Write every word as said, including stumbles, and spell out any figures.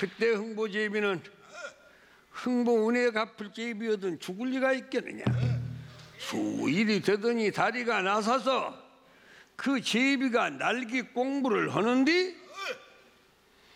그때 흥보제비는 흥보 은혜 갚을 제비여든 죽을 리가 있겠느냐. 수일이 되더니 다리가 나서서 그 제비가 날기 공부를 하는데